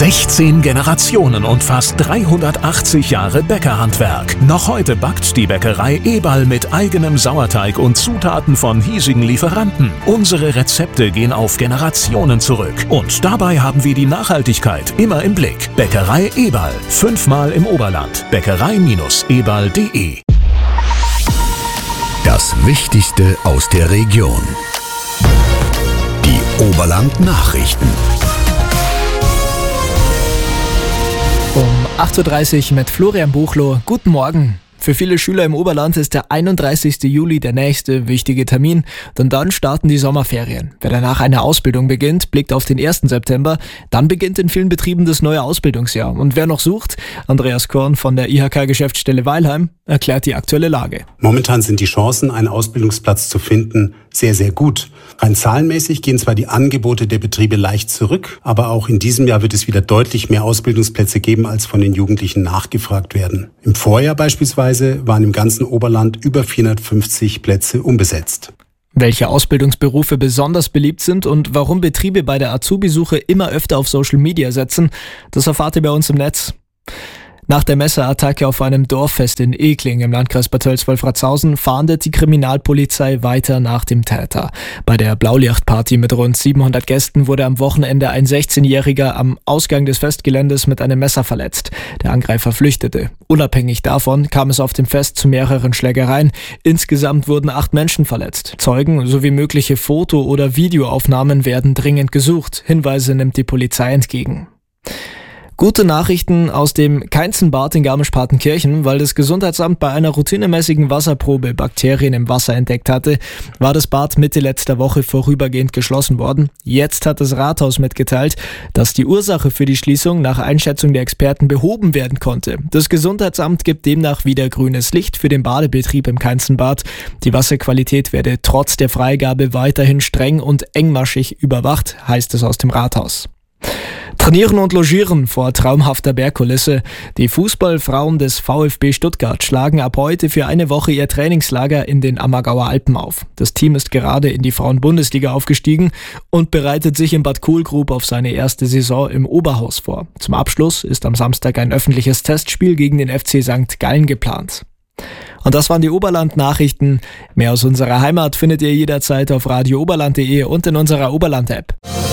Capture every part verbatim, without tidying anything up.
sechzehn Generationen und fast dreihundertachtzig Jahre Bäckerhandwerk. Noch heute backt die Bäckerei Eberl mit eigenem Sauerteig und Zutaten von hiesigen Lieferanten. Unsere Rezepte gehen auf Generationen zurück. Und dabei haben wir die Nachhaltigkeit immer im Blick. Bäckerei Eberl. Fünfmal im Oberland. Bäckerei Eberl punkt de. Das Wichtigste aus der Region. Die Oberland-Nachrichten. Um acht Uhr dreißig mit Florian Buchloh. Guten Morgen. Für viele Schüler im Oberland ist der einunddreißigste Juli der nächste wichtige Termin, denn dann starten die Sommerferien. Wer danach eine Ausbildung beginnt, blickt auf den ersten September. Dann beginnt in vielen Betrieben das neue Ausbildungsjahr. Und wer noch sucht, Andreas Korn von der I H K-Geschäftsstelle Weilheim erklärt die aktuelle Lage. Momentan sind die Chancen, einen Ausbildungsplatz zu finden, sehr, sehr gut. Rein zahlenmäßig gehen zwar die Angebote der Betriebe leicht zurück, aber auch in diesem Jahr wird es wieder deutlich mehr Ausbildungsplätze geben, als von den Jugendlichen nachgefragt werden. Im Vorjahr beispielsweise waren im ganzen Oberland über vierhundertfünfzig Plätze unbesetzt. Welche Ausbildungsberufe besonders beliebt sind und warum Betriebe bei der Azubi-Suche immer öfter auf Social Media setzen, das erfahrt ihr bei uns im Netz. Nach der Messerattacke auf einem Dorffest in Ekling im Landkreis Bad Tölz-Wolfratshausen fahndet die Kriminalpolizei weiter nach dem Täter. Bei der Blaulichtparty mit rund siebenhundert Gästen wurde am Wochenende ein sechzehnjähriger am Ausgang des Festgeländes mit einem Messer verletzt. Der Angreifer flüchtete. Unabhängig davon kam es auf dem Fest zu mehreren Schlägereien. Insgesamt wurden acht Menschen verletzt. Zeugen sowie mögliche Foto- oder Videoaufnahmen werden dringend gesucht. Hinweise nimmt die Polizei entgegen. Gute Nachrichten aus dem Keinzenbad in Garmisch-Partenkirchen. Weil das Gesundheitsamt bei einer routinemäßigen Wasserprobe Bakterien im Wasser entdeckt hatte, war das Bad Mitte letzter Woche vorübergehend geschlossen worden. Jetzt hat das Rathaus mitgeteilt, dass die Ursache für die Schließung nach Einschätzung der Experten behoben werden konnte. Das Gesundheitsamt gibt demnach wieder grünes Licht für den Badebetrieb im Keinzenbad. Die Wasserqualität werde trotz der Freigabe weiterhin streng und engmaschig überwacht, heißt es aus dem Rathaus. Trainieren und logieren vor traumhafter Bergkulisse. Die Fußballfrauen des VfB Stuttgart schlagen ab heute für eine Woche ihr Trainingslager in den Ammergauer Alpen auf. Das Team ist gerade in die Frauen-Bundesliga aufgestiegen und bereitet sich in Bad Kohlgrub auf seine erste Saison im Oberhaus vor. Zum Abschluss ist am Samstag ein öffentliches Testspiel gegen den F C Sankt Gallen geplant. Und das waren die Oberland-Nachrichten. Mehr aus unserer Heimat findet ihr jederzeit auf radio oberland punkt de und in unserer Oberland-App.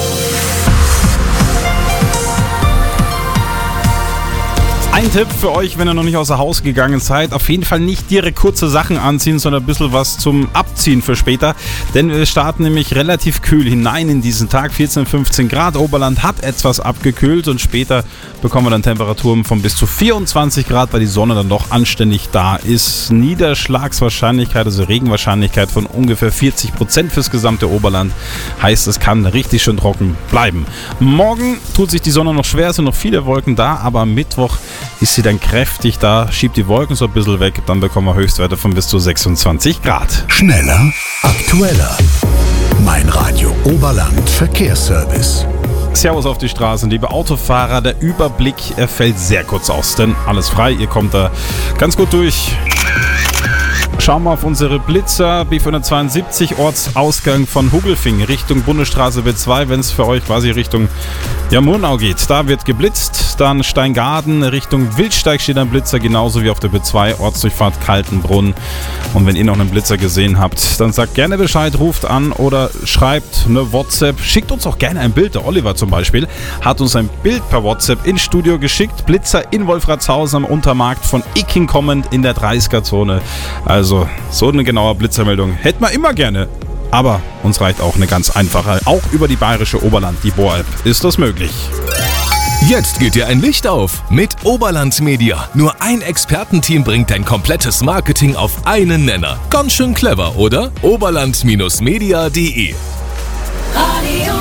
Ein Tipp für euch, wenn ihr noch nicht außer Haus gegangen seid, auf jeden Fall nicht direkt kurze Sachen anziehen, sondern ein bisschen was zum Abziehen für später. Denn wir starten nämlich relativ kühl hinein in diesen Tag. vierzehn, fünfzehn Grad, Oberland hat etwas abgekühlt und später bekommen wir dann Temperaturen von bis zu vierundzwanzig Grad, weil die Sonne dann doch anständig da ist. Niederschlagswahrscheinlichkeit, also Regenwahrscheinlichkeit von ungefähr vierzig Prozent fürs gesamte Oberland. Heißt, es kann richtig schön trocken bleiben. Morgen tut sich die Sonne noch schwer, es sind noch viele Wolken da, aber am Mittwoch ist sie dann kräftig da, schiebt die Wolken so ein bisschen weg, dann bekommen wir Höchstwerte von bis zu sechsundzwanzig Grad. Schneller, aktueller. Mein Radio Oberland Verkehrsservice. Servus auf die Straßen, liebe Autofahrer. Der Überblick, er fällt sehr kurz aus, denn alles frei, ihr kommt da ganz gut durch. Schauen wir auf unsere Blitzer. B vierhundertzweiundsiebzig, Ortsausgang von Hugelfing Richtung Bundesstraße B zwei, wenn es für euch quasi Richtung ja, Murnau geht. Da wird geblitzt. Dann Steingaden Richtung Wildsteig steht ein Blitzer, genauso wie auf der B zwei, Ortsdurchfahrt Kaltenbrunn. Und wenn ihr noch einen Blitzer gesehen habt, dann sagt gerne Bescheid, ruft an oder schreibt eine WhatsApp. Schickt uns auch gerne ein Bild. Der Oliver zum Beispiel hat uns ein Bild per WhatsApp ins Studio geschickt. Blitzer in Wolfratshausen am Untermarkt von Icking kommend in der dreißiger-Zone. Also so eine genaue Blitzermeldung hätten wir immer gerne. Aber uns reicht auch eine ganz einfache. Auch über die bayerische Oberland, die Bohr-App, ist das möglich. Jetzt geht dir ein Licht auf mit Oberland Media. Nur ein Expertenteam bringt dein komplettes Marketing auf einen Nenner. Ganz schön clever, oder? oberland Media punkt de. Radio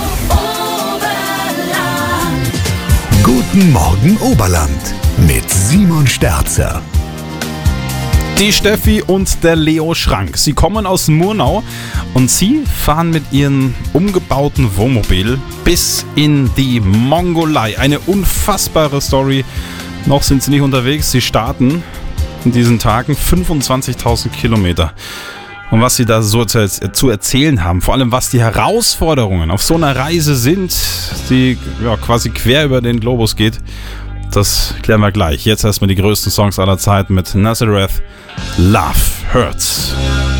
Oberland. Guten Morgen Oberland mit Simon Sterzer. Die Steffi und der Leo Schrank. Sie kommen aus Murnau und sie fahren mit ihrem umgebauten Wohnmobil bis in die Mongolei. Eine unfassbare Story. Noch sind sie nicht unterwegs. Sie starten in diesen Tagen fünfundzwanzigtausend Kilometer. und was sie da so zu, zu erzählen haben. Vor allem, was die Herausforderungen auf so einer Reise sind, die ja, quasi quer über den Globus geht. Das klären wir gleich. Jetzt erstmal die größten Songs aller Zeiten mit Nazareth. Love Hurts.